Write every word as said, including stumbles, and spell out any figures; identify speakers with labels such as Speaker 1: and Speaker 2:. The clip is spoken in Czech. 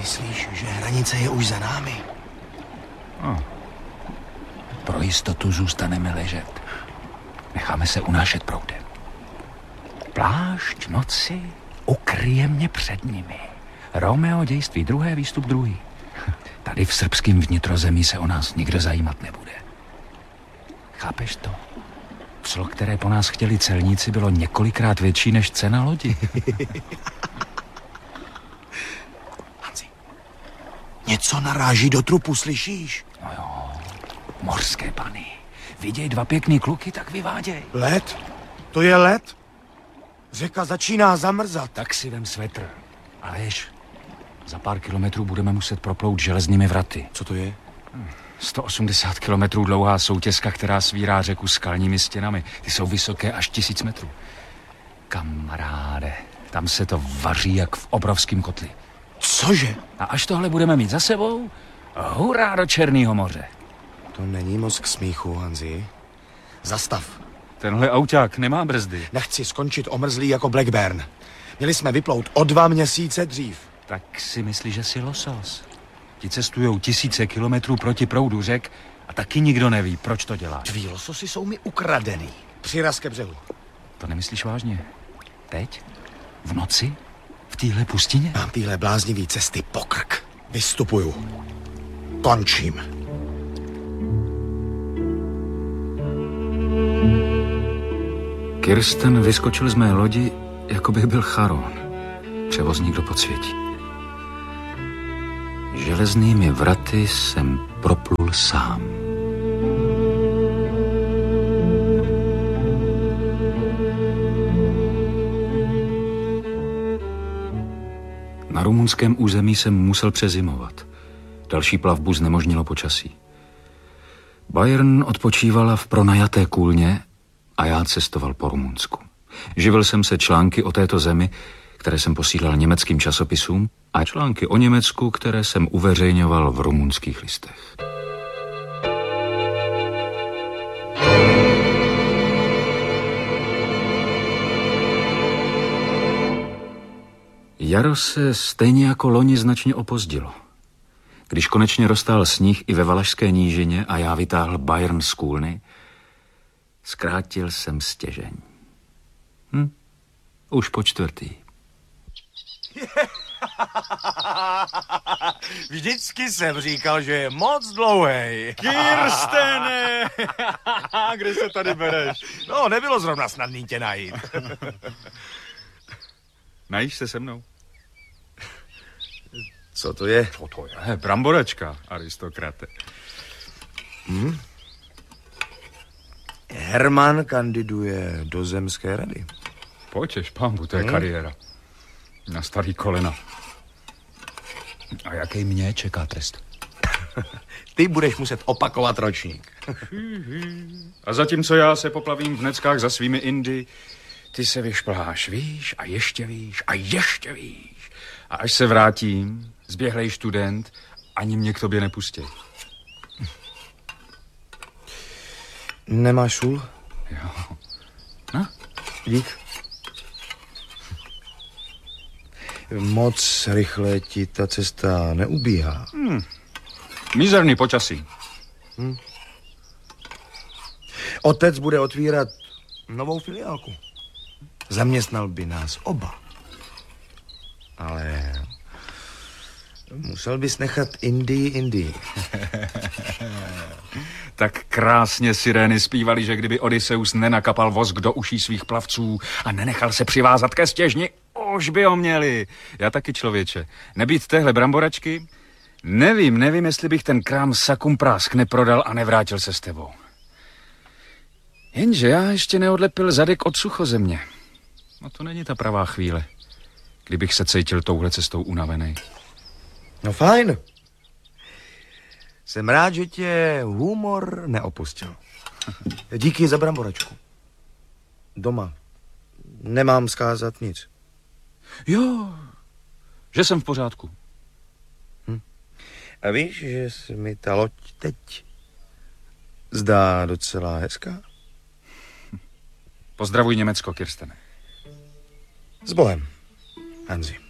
Speaker 1: Myslíš, že hranice je už za námi?
Speaker 2: No. Pro jistotu zůstaneme ležet. Necháme se unášet proudem. Plášť noci ukryje mě před nimi. Romeo dějství druhé, výstup druhý. Tady v srbském vnitrozemí se o nás nikdo zajímat nebude. Chápeš to? Clo, které po nás chtěli celníci, bylo několikrát větší než cena lodi.
Speaker 1: Hanzi, něco naráží do trupu, slyšíš?
Speaker 2: No jo, mořské pany. Viděj dva pěkný kluky, tak vyváděj.
Speaker 1: Led? To je led? Řeka začíná zamrzat.
Speaker 2: Tak si vem svetr. Aleš, za pár kilometrů budeme muset proplout železnými vraty.
Speaker 1: Co to je?
Speaker 2: sto osmdesát kilometrů dlouhá soutězka, která svírá řeku skalními stěnami. Ty jsou vysoké až tisíc metrů. Kamaráde, tam se to vaří jak v obrovském kotli.
Speaker 1: Cože?
Speaker 2: A až tohle budeme mít za sebou, hurá do Černého moře.
Speaker 1: To není moc k smíchu, Hanzi. Zastav.
Speaker 2: Tenhle auták nemá brzdy.
Speaker 1: Nechci skončit omrzlý jako Blackburn. Měli jsme vyplout o dva měsíce dřív.
Speaker 2: Tak si myslíš, že jsi losos. Ti cestujou tisíce kilometrů proti proudu řek a taky nikdo neví, proč to děláš.
Speaker 1: Tví lososy jsou mi ukradený. Přiraz ke břehu.
Speaker 2: To nemyslíš vážně? Teď? V noci? V téhle pustině?
Speaker 1: Mám téhle bláznivý cesty pokrk. Vystupuju. Končím.
Speaker 2: Kirsten vyskočil z mé lodi, jako bych byl Charon. Převozník do podsvětí. Železnými vraty jsem proplul sám. Na rumunském území jsem musel přezimovat. Další plavbu znemožnilo počasí. Bayern odpočívala v pronajaté kůlně a já cestoval po Rumunsku. Živil jsem se články o této zemi, které jsem posílal německým časopisům, a články o Německu, které jsem uveřejňoval v rumunských listech. Jaro se stejně jako loni značně opozdilo. Když konečně roztál sníh i ve Valašské nížině a já vytáhl Bayern z kůlny, zkrátil jsem stěžeň. Hm? Už po čtvrtý.
Speaker 1: Vždycky jsem říkal, že je moc dlouhej.
Speaker 2: Kirstene! Kde se tady bereš?
Speaker 1: No, nebylo zrovna snadný tě najít.
Speaker 2: Najíš se se mnou?
Speaker 1: Co to je?
Speaker 2: Co to je? Bramboračka, aristokrate.
Speaker 1: Hm? Herman kandiduje do zemské rady.
Speaker 2: Pojďeš, pambu, to je hmm. kariéra. Na starý kolena. A jaký mě čeká trest?
Speaker 1: Ty budeš muset opakovat ročník.
Speaker 2: A zatímco já se poplavím v neckách za svými Indy, ty se vyšplháš, víš, a ještě víš, a ještě víš. A až se vrátím, zběhlej student, ani mě k tobě nepustí.
Speaker 1: Nemáš sůl?
Speaker 2: Jo. No?
Speaker 1: Dík. Moc rychle ti ta cesta neubíhá.
Speaker 2: Hmm. Mizerný počasí.
Speaker 1: Hmm. Otec bude otvírat novou filiálku. Zaměstnal by nás oba. Ale musel bys nechat Indii Indii.
Speaker 2: Tak krásně sirény zpívali, že kdyby Odysseus nenakapal vosk do uší svých plavců a nenechal se přivázat ke stěžni, už by ho měli. Já taky, člověče. Nebýt téhle bramboračky, nevím, nevím, jestli bych ten krám sakum prásk neprodal a nevrátil se s tebou. Jenže já ještě neodlepil zadek od suchozemě. No to není ta pravá chvíle, kdybych se cítil touhle cestou unavený.
Speaker 1: No fajn. Jsem rád, že tě humor neopustil. Díky za bramboračku. Doma nemám zkázat nic.
Speaker 2: Jo, že jsem v pořádku.
Speaker 1: Hm. A víš, že se mi ta loď teď zdá docela hezká?
Speaker 2: Pozdravuj Německo, Kirstene.
Speaker 1: S Bohem, Hanzi.